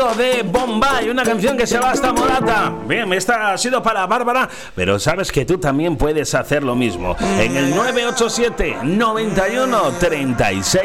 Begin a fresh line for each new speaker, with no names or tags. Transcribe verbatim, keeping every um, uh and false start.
sonido de Bombay, una canción que se va hasta Morata. Bien, esta ha sido para Bárbara, pero sabes que tú también puedes hacer lo mismo. En el nueve ocho siete, noventa y uno, treinta y seis